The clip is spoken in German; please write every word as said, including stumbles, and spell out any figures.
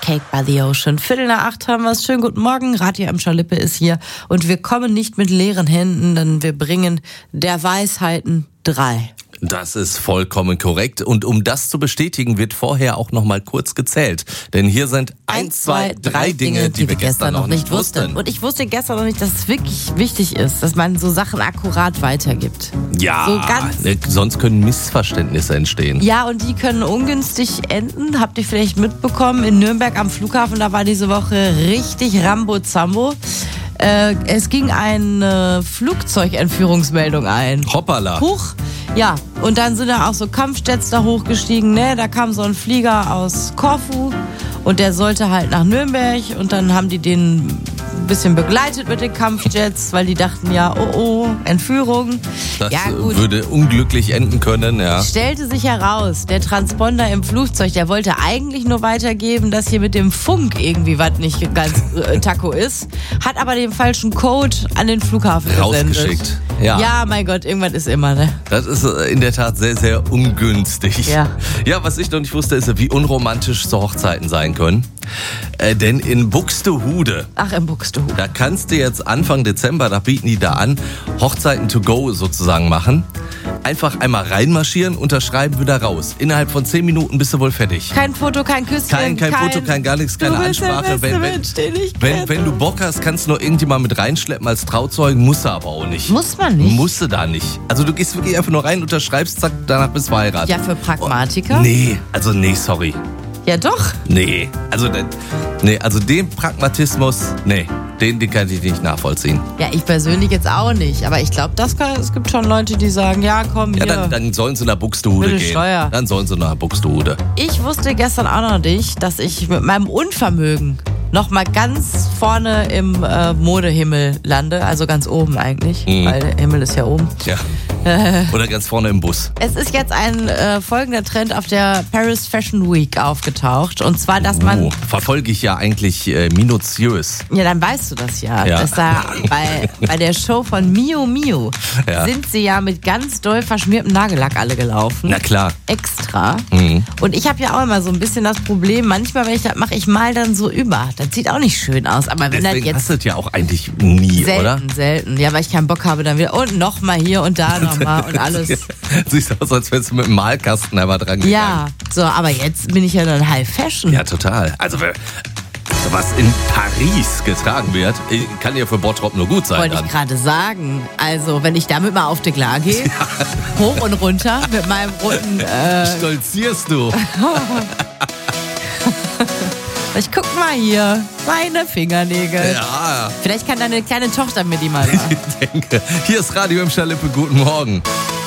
Cake by the Ocean. Viertel nach acht haben wir es. Schönen guten Morgen. Radio Emscher Lippe ist hier. Und wir kommen nicht mit leeren Händen, denn wir bringen der Weisheiten drei. Das ist vollkommen korrekt. Und um das zu bestätigen, wird vorher auch noch mal kurz gezählt. Denn hier sind eins, zwei, drei Dinge, die, die wir gestern noch nicht wussten. Und ich wusste gestern noch nicht, dass es wirklich wichtig ist, dass man so Sachen akkurat weitergibt. Ja, so ganz ne, sonst können Missverständnisse entstehen. Ja, und die können ungünstig enden. Habt ihr vielleicht mitbekommen, in Nürnberg am Flughafen, da war diese Woche richtig Rambo-Zambo. Äh, es ging eine Flugzeugentführungsmeldung ein. Hoppala. Huch. Ja, und dann sind da auch so Kampfjets da hochgestiegen, ne? Da kam so ein Flieger aus Korfu und der sollte halt nach Nürnberg und dann haben die den ein bisschen begleitet mit den Kampfjets, weil die dachten ja, oh oh, Entführung. Das ja, gut. würde unglücklich enden können, ja. Stellte sich heraus, der Transponder im Flugzeug, der wollte eigentlich nur weitergeben, dass hier mit dem Funk irgendwie was nicht ganz äh, taco ist, hat aber den falschen Code an den Flughafen rausgeschickt. gesendet. Ja. ja, mein Gott, irgendwas ist immer, ne? Das ist in der Tat sehr, sehr ungünstig. Ja. Ja, was ich noch nicht wusste, ist, wie unromantisch so Hochzeiten sein können. Äh, denn in Buxtehude, Ach, in Buxtehude. da kannst du jetzt Anfang Dezember, da bieten die da an, Hochzeiten to go sozusagen machen. Einfach einmal reinmarschieren, unterschreiben, wieder raus. Innerhalb von zehn Minuten bist du wohl fertig. Kein Foto, kein Küsschen. Kein, kein, kein Foto, kein gar nichts, keine du bist der Ansprache. beste Wenn, wenn, Mensch, den ich wenn, kenne. wenn du Bock hast, kannst du noch irgendjemand mit reinschleppen als Trauzeugen, musst du aber auch nicht. Muss man nicht. Musst du da nicht. Also du gehst wirklich einfach nur rein, unterschreibst, zack, danach bist du verheiratet. Ja, für Pragmatiker? Nee, also nee, sorry. Ja, doch. Nee, also, nee, also den Pragmatismus, nee, den, den kann ich nicht nachvollziehen. Ja, ich persönlich jetzt auch nicht. Aber ich glaube, es gibt schon Leute, die sagen, ja, komm, hier. Ja, dann, dann sollen sie nach Buxtehude Bitte gehen. Steuer. Dann sollen sie nach Buxtehude. Ich wusste gestern auch noch nicht, dass ich mit meinem Unvermögen noch mal ganz vorne im äh, Modehimmel lande. Also ganz oben eigentlich, Mhm. weil der Himmel ist ja oben. Ja. Oder ganz vorne im Bus. Es ist jetzt ein äh, folgender Trend auf der Paris Fashion Week aufgetaucht. Und zwar, dass man... Oh, verfolge ich ja eigentlich äh, minutiös. Ja, dann weißt du das ja. Ja. Dass da bei, bei der Show von Mio Mio Ja. sind sie ja mit ganz doll verschmiertem Nagellack alle gelaufen. Na klar. Extra. Mhm. Und ich habe ja auch immer so ein bisschen das Problem, manchmal, wenn ich das mache, ich mal dann so über. Das sieht auch nicht schön aus. Aber wenn das Deswegen jetzt hast du das ja auch eigentlich nie, selten, oder? selten. Ja, weil ich keinen Bock habe, dann wieder und nochmal hier und da nochmal und alles. Siehst aus, als wärst du mit dem Malkasten einmal dran gegangen. Ja, so, aber jetzt bin ich ja dann High Fashion. Ja, total. Also, was in Paris getragen wird, kann ja für Bottrop nur gut sein. Wollte dann. ich gerade sagen. Also, wenn ich damit mal auf die Klar gehe, ja. hoch und runter mit meinem roten... Äh, Stolzierst du. ich guck mal hier, meine Fingernägel. Ja. Vielleicht kann deine kleine Tochter mir die mal machen. Ich denke. Hier ist Radio Emscher Lippe. Guten Morgen.